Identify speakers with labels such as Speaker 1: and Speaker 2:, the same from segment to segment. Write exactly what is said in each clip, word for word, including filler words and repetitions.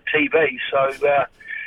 Speaker 1: the T B. So uh,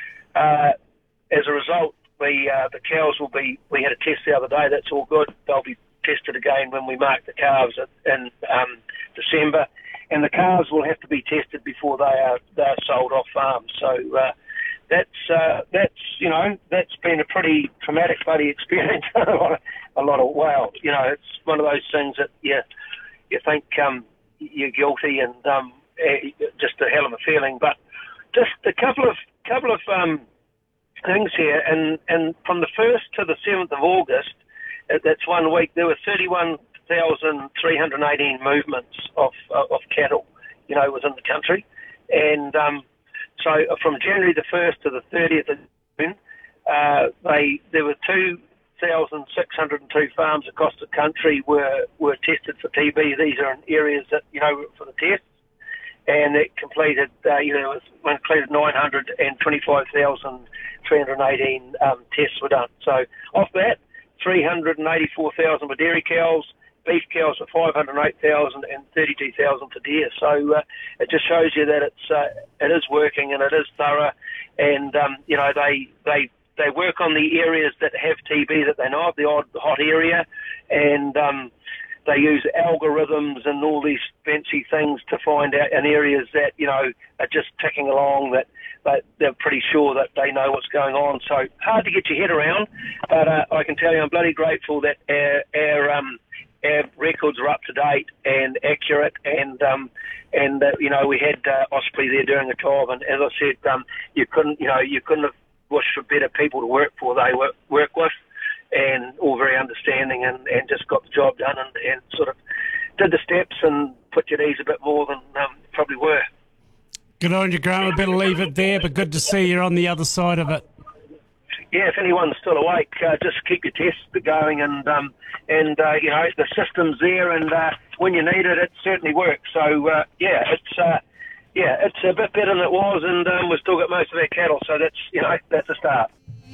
Speaker 1: uh, as a result, the uh, the cows will be. We had a test the other day. That's all good. They'll be tested again when we mark the calves in um, December, and the calves will have to be tested before they are they are sold off farm. So. Uh, That's uh, that's you know that's been a pretty traumatic bloody experience. a lot of, a lot of wow, you know it's one of those things that you you think um, you're guilty and um, just a hell of a feeling. But just a couple of couple of um, things here, and and from the first to the seventh of August, that's one week. There were thirty-one thousand three hundred eighteen movements of of cattle, you know, within the country, and um, So from January the first to the thirtieth of June, uh, they there were two thousand six hundred two farms across the country were, were tested for T B. These are in areas that, you know, for the tests. And it completed, uh, you know, it included nine hundred twenty-five thousand three hundred eighteen um, tests were done. So off that, three hundred eighty-four thousand were dairy cows, beef cows were five hundred eight thousand and thirty-two thousand for deer. So uh, it just shows you that it's uh, it is working and it is thorough. And um, you know they they they work on the areas that have T B that they know of, the odd hot area, and um, they use algorithms and all these fancy things to find out in areas that you know are just ticking along that. But they're pretty sure that they know what's going on. So hard to get your head around, but uh, I can tell you I'm bloody grateful that our, our um, our records are up to date and accurate, and um, and uh, you know we had uh, Osprey there doing a job, and as I said, um, you couldn't you know you couldn't have wished for better people to work for. They work work with, and all very understanding, and, and just got the job done, and, and sort of did the steps and put you at ease a bit more than um, probably were.
Speaker 2: Good on you, Graham. I better leave it there, but good to see you're on the other side of it.
Speaker 1: Yeah, if anyone's still awake, uh, just keep your tests going, and um, and uh, you know the system's there, and uh, when you need it, it certainly works. So uh, yeah, it's uh, yeah, it's a bit better than it was, and um, we've still got most of our cattle, so that's you know that's a start.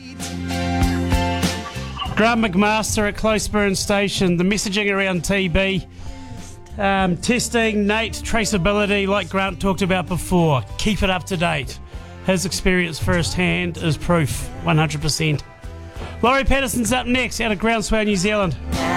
Speaker 2: Grant McMaster at Closeburn Station. The messaging around T B. Um, testing, Nate, traceability, like Grant talked about before. Keep it up to date. His experience firsthand is proof, one hundred percent. Laurie Patterson's up next out of Groundswell, New Zealand.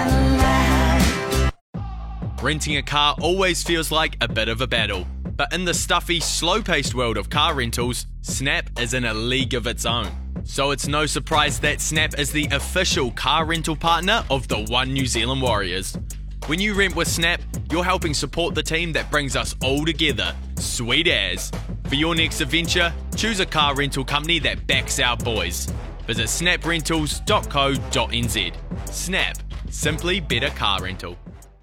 Speaker 3: Renting a car always feels like a bit of a battle. But in the stuffy, slow-paced world of car rentals, Snap is in a league of its own. So it's no surprise that Snap is the official car rental partner of the One New Zealand Warriors. When you rent with Snap, you're helping support the team that brings us all together. Sweet as. For your next adventure, choose a car rental company that backs our boys. Visit snap rentals dot co dot n z. Snap. Simply better car rental.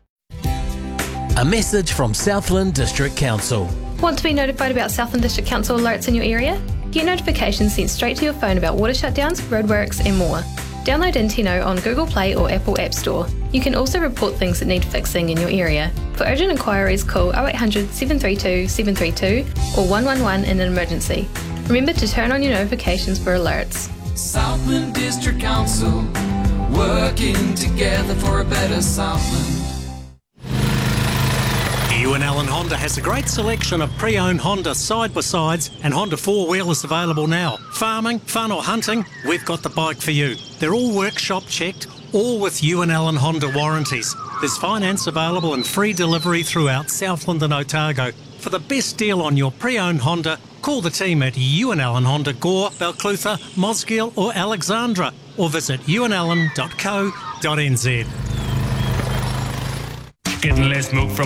Speaker 4: A message from Southland District Council.
Speaker 5: Want to be notified about Southland District Council alerts in your area? Get notifications sent straight to your phone about water shutdowns, roadworks and more. Download Intino on Google Play or Apple App Store. You can also report things that need fixing in your area. For urgent inquiries, call oh eight hundred, seven three two, seven three two or one one one in an emergency. Remember to turn on your notifications for alerts.
Speaker 6: Southland District Council, working together for a better Southland.
Speaker 7: Ewan Allen Honda has a great selection of pre-owned Honda side-by-sides and Honda four-wheelers available now. Farming, fun or hunting, we've got the bike for you. They're all workshop checked, all with Ewan Allen Honda warranties. There's finance available and free delivery throughout Southland and Otago. For the best deal on your pre-owned Honda, call the team at Ewan Allen Honda Gore, Balclutha, Mosgiel or Alexandra, or visit ewan allen dot co dot n z.
Speaker 8: Getting less milk from